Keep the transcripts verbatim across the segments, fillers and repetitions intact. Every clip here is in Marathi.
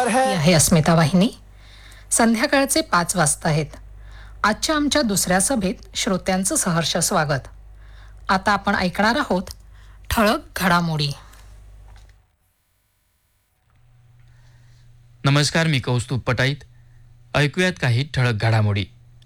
ही आहे अस्मिता वाहिनी. संध्याकाळचे पाच वाजता आहेत. आजच्या आमच्या दुसऱ्या सभेत श्रोत्यांचं सहर्ष स्वागत. आता आपण ऐकणार आहोत ठळक घडामोडी. नमस्कार, मी कौस्तुभ पटाईत. ऐकूयात काही ठळक घडामोडी.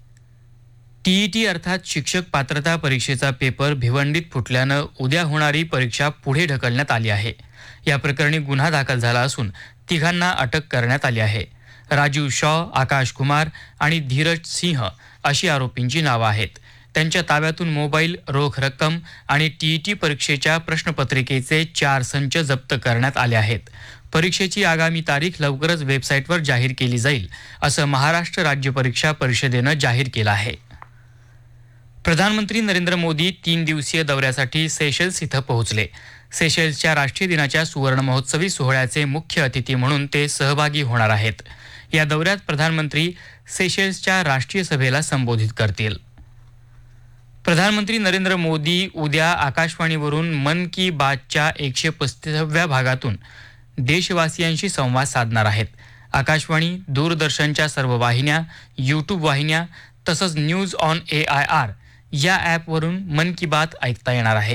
टीईटी अर्थात शिक्षक पात्रता परीक्षेचा पेपर भिवंडीत फुटल्यानं उद्या होणारी परीक्षा पुढे ढकलण्यात आली आहे. या प्रकरणी गुन्हा दाखल झाला असून तिघांना अटक करण्यात आली आहे. राजीव शॉ, आकाश कुमार आणि धीरज सिंह अशी आरोपींची नावं आहेत. त्यांच्या ताब्यातून मोबाईल, रोख रक्कम आणि टीईटी परीक्षेच्या प्रश्नपत्रिकेचे चार संच जप्त करण्यात आले आहेत. परीक्षेची आगामी तारीख लवकरच वेबसाईटवर जाहीर केली जाईल, असं महाराष्ट्र राज्य परीक्षा परिषदेनं जाहीर केलं आहे. प्रधानमंत्री नरेंद्र मोदी तीन दिवसीय दौऱ्यासाठी सेशेल्स इथं पोहोचले. सेशेल्सच्या राष्ट्रीय दिनाच्या सुवर्ण महोत्सवी सोहळ्याचे मुख्य अतिथी म्हणून ते सहभागी होणार आहेत. या दौऱ्यात प्रधानमंत्री सेशेल्सच्या राष्ट्रीय सभेला संबोधित करतील. प्रधानमंत्री नरेंद्र मोदी उद्या आकाशवाणीवरून मन की बातच्या एकशे पस्तीसाव्या भागातून देशवासियांशी संवाद साधणार आहेत. आकाशवाणी, दूरदर्शनच्या सर्व वाहिन्या, यूट्यूब वाहिन्या तसंच news on A I R या ॲपवरून मन की बात ऐकता येणार आहे.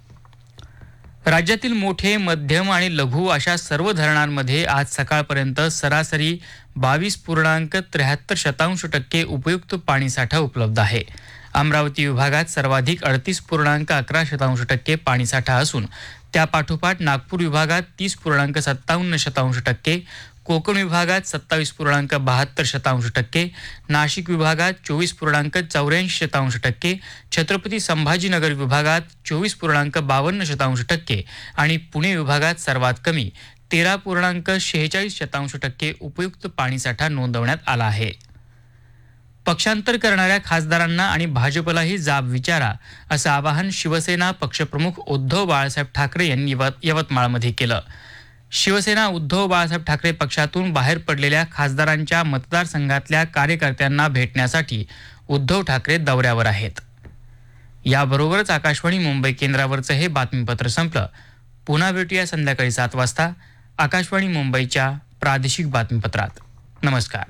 राज्यातील मोठे, मध्यम आणि लघु अशा सर्व धरणांमध्ये आज सकाळपर्यंत सरासरी बावीस पूर्णांक त्र्याहत्तर शतांश टक्के उपयुक्त पाणीसाठा उपलब्ध आहे. अमरावती विभागात सर्वाधिक अडतीस पूर्णांक अकरा शतांश टक्के पाणीसाठा असून त्यापाठोपाठ नागपूर विभागात तीस पूर्णांक सत्तावन्न शतांश टक्के, कोकण विभागात सत्तावीस पूर्णांक बहात्तर शतांश टक्के, नाशिक विभागात चोवीस पूर्णांक चौऱ्याऐंशी शतांश टक्के, छत्रपती संभाजीनगर विभागात चोवीस पूर्णांक बावन्न शतांश टक्के आणि पुणे विभागात सर्वात कमी तेरा पूर्णांक शेहेचाळीस शतांश टक्के उपयुक्त पाणीसाठा नोंदवण्यात आला आहे. पक्षांतर करणाऱ्या खासदारांना आणि भाजपलाही जाब विचारा, असं आवाहन शिवसेना पक्षप्रमुख उद्धव बाळासाहेब ठाकरे यांनी यवतमाळमध्ये केलं. शिवसेना उद्धव बाळासाहेब ठाकरे पक्षातून बाहेर पडलेल्या खासदारांच्या मतदारसंघातल्या कार्यकर्त्यांना भेटण्यासाठी उद्धव ठाकरे दौऱ्यावर आहेत. याबरोबरच आकाशवाणी मुंबई केंद्रावरचं हे बातमीपत्र संपलं. पुन्हा भेटूया संध्याकाळी सात वाजता आकाशवाणी मुंबईच्या प्रादेशिक बातमीपत्रात. नमस्कार.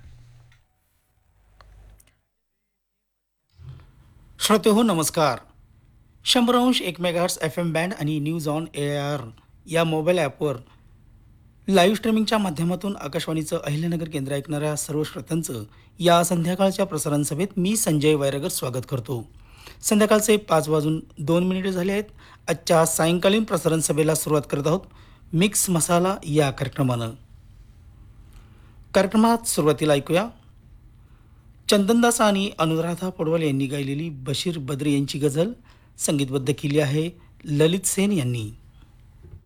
श्रोते हो, नमस्कार. शंभर अंश एक मेगाहर्ट्स एफ एम बँड आणि न्यूज ऑन ए आर या मोबाईल ॲपवर लाईव्ह स्ट्रीमिंगच्या माध्यमातून आकाशवाणीचं अहिल्यानगर केंद्र ऐकणाऱ्या सर्व श्रोत्यांचं या संध्याकाळच्या प्रसारण सभेत मी संजय वैरागर स्वागत करतो. संध्याकाळचे पाच वाजून दोन मिनिटे झाले आहेत. आजच्या सायंकालीन प्रसारण सभेला सुरुवात करत आहोत मिक्स मसाला या कार्यक्रमानं. कार्यक्रमात सुरुवातीला ऐकूया चंदनदास आणि अनुराधा पडवल यांनी गायलेली बशीर बद्री यांची गझल. संगीतबद्ध केली आहे ललित सेन यांनी.